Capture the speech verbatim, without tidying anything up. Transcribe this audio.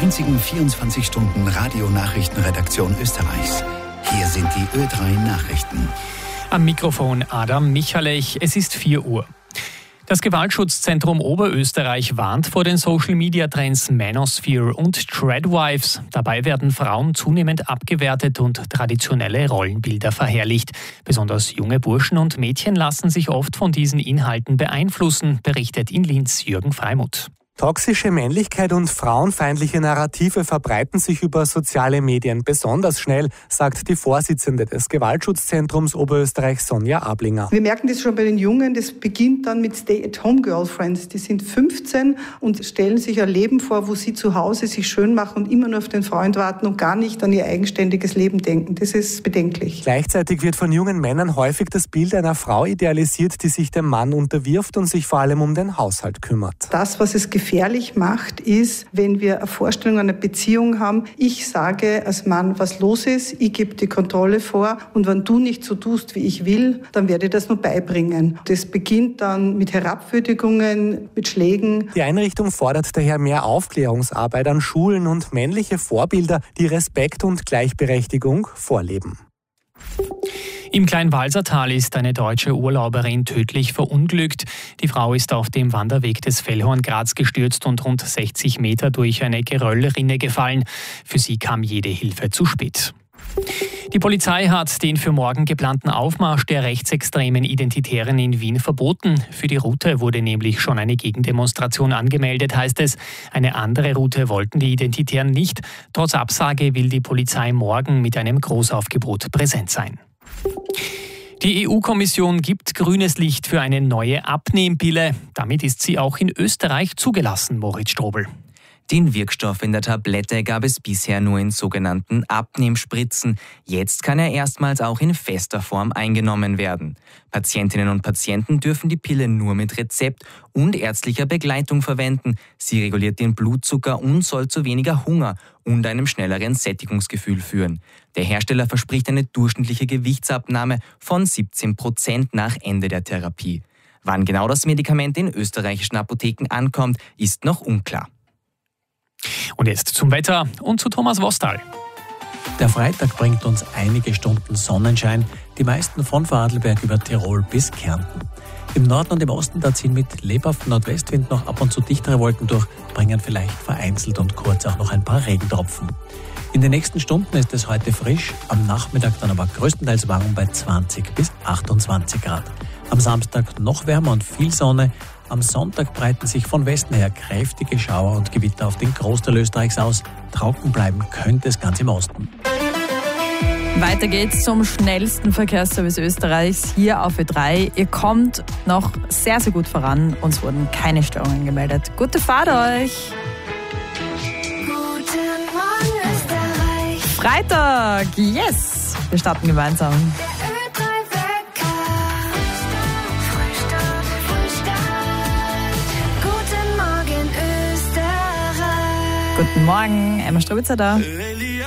einzigen vierundzwanzig Stunden Radionachrichtenredaktion Österreichs. Hier sind die Ö drei Nachrichten. Am Mikrofon Adam Michalech, es ist vier Uhr. Das Gewaltschutzzentrum Oberösterreich warnt vor den Social-Media-Trends Manosphere und Treadwives. Dabei werden Frauen zunehmend abgewertet und traditionelle Rollenbilder verherrlicht. Besonders junge Burschen und Mädchen lassen sich oft von diesen Inhalten beeinflussen, berichtet in Linz Jürgen Freimuth. Toxische Männlichkeit und frauenfeindliche Narrative verbreiten sich über soziale Medien besonders schnell, sagt die Vorsitzende des Gewaltschutzzentrums Oberösterreich, Sonja Ablinger. Wir merken das schon bei den Jungen, das beginnt dann mit Stay-at-home-Girlfriends. Die sind fünfzehn und stellen sich ein Leben vor, wo sie zu Hause sich schön machen und immer nur auf den Freund warten und gar nicht an ihr eigenständiges Leben denken. Das ist bedenklich. Gleichzeitig wird von jungen Männern häufig das Bild einer Frau idealisiert, die sich dem Mann unterwirft und sich vor allem um den Haushalt kümmert. Das, was es gefährlich macht, ist, wenn wir eine Vorstellung einer Beziehung haben, ich sage als Mann, was los ist, ich gebe die Kontrolle vor und wenn du nicht so tust, wie ich will, dann werde ich das nur beibringen. Das beginnt dann mit Herabwürdigungen, mit Schlägen. Die Einrichtung fordert daher mehr Aufklärungsarbeit an Schulen und männliche Vorbilder, die Respekt und Gleichberechtigung vorleben. Im Kleinwalsertal ist eine deutsche Urlauberin tödlich verunglückt. Die Frau ist auf dem Wanderweg des Fellhorn Graz gestürzt und rund sechzig Meter durch eine Geröllrinne gefallen. Für sie kam jede Hilfe zu spät. Die Polizei hat den für morgen geplanten Aufmarsch der rechtsextremen Identitären in Wien verboten. Für die Route wurde nämlich schon eine Gegendemonstration angemeldet, heißt es. Eine andere Route wollten die Identitären nicht. Trotz Absage will die Polizei morgen mit einem Großaufgebot präsent sein. Die E U-Kommission gibt grünes Licht für eine neue Abnehmpille. Damit ist sie auch in Österreich zugelassen, Moritz Strobel. Den Wirkstoff in der Tablette gab es bisher nur in sogenannten Abnehmspritzen. Jetzt kann er erstmals auch in fester Form eingenommen werden. Patientinnen und Patienten dürfen die Pille nur mit Rezept und ärztlicher Begleitung verwenden. Sie reguliert den Blutzucker und soll zu weniger Hunger und einem schnelleren Sättigungsgefühl führen. Der Hersteller verspricht eine durchschnittliche Gewichtsabnahme von siebzehn Prozent nach Ende der Therapie. Wann genau das Medikament in österreichischen Apotheken ankommt, ist noch unklar. Und jetzt zum Wetter und zu Thomas Wostal. Der Freitag bringt uns einige Stunden Sonnenschein, die meisten von Vorarlberg über Tirol bis Kärnten. Im Norden und im Osten da ziehen mit lebhaftem Nordwestwind noch ab und zu dichtere Wolken durch, bringen vielleicht vereinzelt und kurz auch noch ein paar Regentropfen. In den nächsten Stunden ist es heute frisch, am Nachmittag dann aber größtenteils warm bei zwanzig bis achtundzwanzig Grad. Am Samstag noch wärmer und viel Sonne. Am Sonntag breiten sich von Westen her kräftige Schauer und Gewitter auf den Großteil Österreichs aus. Trocken bleiben könnte es ganz im Osten. Weiter geht's zum schnellsten Verkehrsservice Österreichs hier auf Ö drei. Ihr kommt noch sehr, sehr gut voran. Uns wurden keine Störungen gemeldet. Gute Fahrt euch! Guten Morgen Österreich! Freitag, yes! Wir starten gemeinsam. Guten Morgen, Emma Strubitzer da.